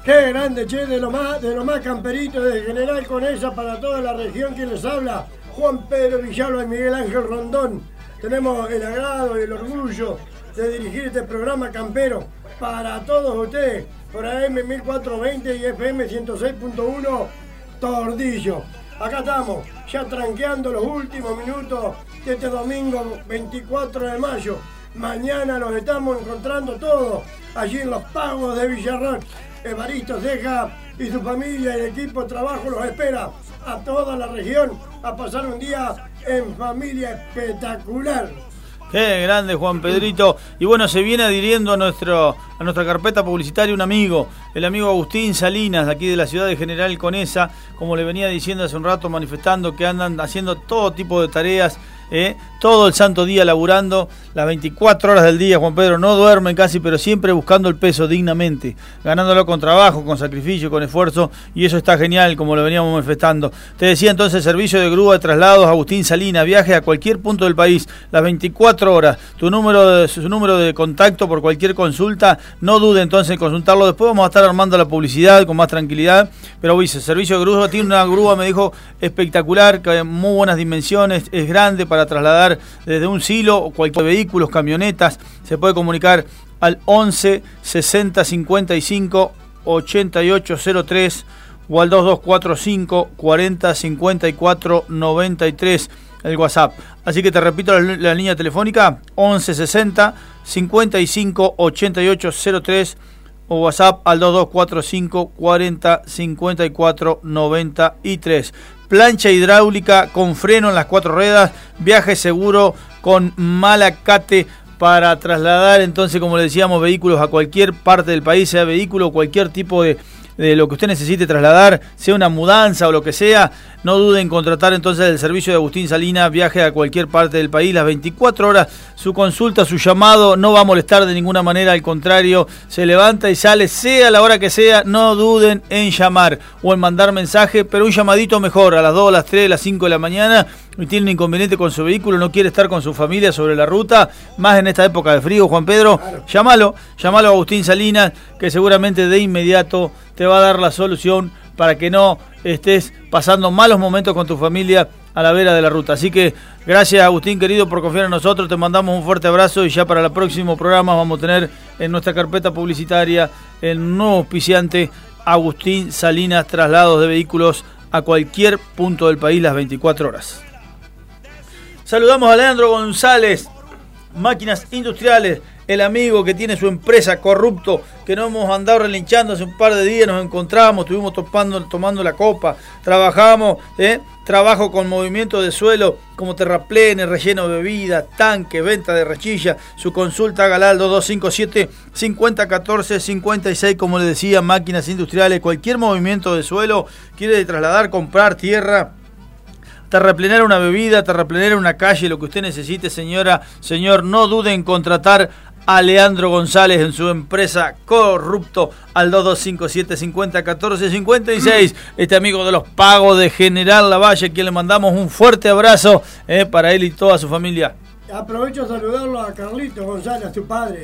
Qué grande, che, de lo más camperito de General Conesa para toda la región. Quien les habla, Juan Pedro Villalba y Miguel Ángel Rondón. Tenemos el agrado y el orgullo de dirigir este programa campero para todos ustedes por AM 1420 y FM 106.1 Tordillo. Acá estamos, ya tranqueando los últimos minutos de este domingo 24 de mayo. Mañana nos estamos encontrando todos allí en los Pagos de Villarroel. Evaristo Ceja y su familia y el equipo de trabajo los espera a toda la región a pasar un día en familia espectacular. Qué grande, Juan Pedrito. Y bueno, se viene adhiriendo a nuestra carpeta publicitaria un amigo, el amigo Agustín Salinas, de aquí de la ciudad de General Conesa, como le venía diciendo hace un rato, manifestando que andan haciendo todo tipo de tareas, todo el santo día laburando, las 24 horas del día. Juan Pedro, no duermen casi, pero siempre buscando el peso dignamente, ganándolo con trabajo, con sacrificio, con esfuerzo, y eso está genial, como lo veníamos manifestando. Te decía entonces, servicio de grúa de traslados Agustín Salinas, viaje a cualquier punto del país, las 24 horas, su número de contacto por cualquier consulta, no dude entonces en consultarlo. Después vamos a estar armando la publicidad con más tranquilidad, pero dice, servicio de grúa, tiene una grúa, me dijo, espectacular, que hay muy buenas dimensiones, es grande para trasladar desde un silo o cualquier vehículos, camionetas. Se puede comunicar al 11 60 55 8803 o al 2245 40 54 93 el WhatsApp. Así que te repito la línea telefónica 11 60 55 8803 o WhatsApp al 2245 40 54 93. Plancha hidráulica con freno en las 4 ruedas, viaje seguro con Malacate para trasladar entonces, como le decíamos, vehículos a cualquier parte del país, sea vehículo o cualquier tipo de lo que usted necesite trasladar, sea una mudanza o lo que sea. No duden en contratar entonces el servicio de Agustín Salinas, viaje a cualquier parte del país, las 24 horas, su consulta, su llamado, no va a molestar de ninguna manera, al contrario, se levanta y sale, sea la hora que sea, no duden en llamar o en mandar mensaje, pero un llamadito mejor, a las 2, a las 3, a las 5 de la mañana, y tiene un inconveniente con su vehículo, no quiere estar con su familia sobre la ruta, más en esta época de frío, Juan Pedro, claro. Llámalo a Agustín Salinas, que seguramente de inmediato te va a dar la solución para que no estés pasando malos momentos con tu familia a la vera de la ruta. Así que gracias, Agustín querido, por confiar en nosotros, te mandamos un fuerte abrazo y ya para el próximo programa vamos a tener en nuestra carpeta publicitaria el nuevo auspiciante Agustín Salinas, traslados de vehículos a cualquier punto del país las 24 horas. Saludamos a Leandro González, Máquinas Industriales, el amigo que tiene su empresa Corrupto, que nos hemos andado relinchando hace un par de días, nos encontramos, estuvimos tomando la copa, trabajamos, trabajo con movimiento de suelo como terraplenes, relleno de bebida, tanque, venta de rechilla. Su consulta, hágala al 2257 5014 56, como le decía, Máquinas Industriales, cualquier movimiento de suelo, quiere trasladar, comprar tierra, terraplenar una bebida, terraplenar una calle, lo que usted necesite, señora, señor, no dude en contratar a Leandro González en su empresa Corrupto al 2257 5014 56. Este amigo de los Pagos de General Lavalle, a quien le mandamos un fuerte abrazo para él y toda su familia. Aprovecho a saludarlo a Carlito González, a su padre.